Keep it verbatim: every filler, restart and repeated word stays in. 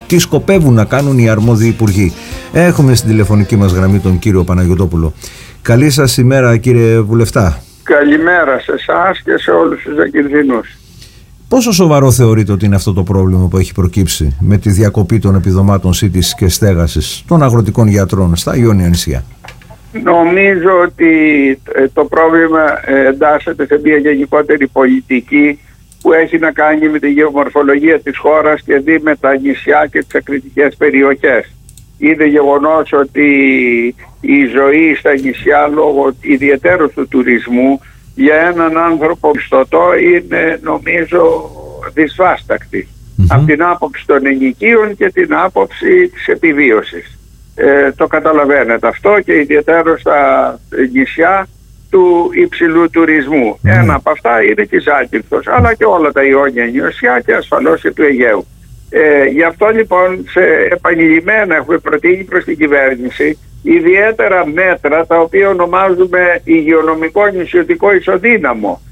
τι σκοπεύουν να κάνουν οι αρμόδιοι υπουργοί. Έχουμε στην τηλεφωνική μας γραμμή τον κύριο Παναγιωτόπουλο. Καλή σας ημέρα, κύριε Βουλευτά. Καλημέρα σε εσάς και σε όλους τους ακινδυνούς. Πόσο σοβαρό θεωρείτε ότι είναι αυτό το πρόβλημα που έχει προκύψει με τη διακοπή των επιδομάτων σύντησης και στέγασης των αγροτικών γιατρών στα Ιόνια νησιά? Νομίζω ότι το πρόβλημα εντάσσεται σε μια γενικότερη πολιτική που έχει να κάνει με τη γεωμορφολογία της χώρας και δει με τα νησιά και τις ακριτικές περιοχές. Είναι γεγονός ότι η ζωή στα νησιά, λόγω ιδιαιτέρως του τουρισμού, για έναν άνθρωπο πιστωτό είναι, νομίζω, δυσβάστακτη. Mm-hmm. Από την άποψη των ενοικίων και την άποψη της επιβίωσης. Ε, το καταλαβαίνετε αυτό, και ιδιαίτερα στα νησιά του υψηλού τουρισμού. Mm. Ένα από αυτά είναι και η Ζάκυνθος, αλλά και όλα τα Ιόνια νησιά και ασφαλώς και του Αιγαίου. Ε, γι' αυτό λοιπόν σε επανειλημμένα έχουμε προτείνει προς την κυβέρνηση ιδιαίτερα μέτρα τα οποία ονομάζουμε υγειονομικό νησιωτικό ισοδύναμο.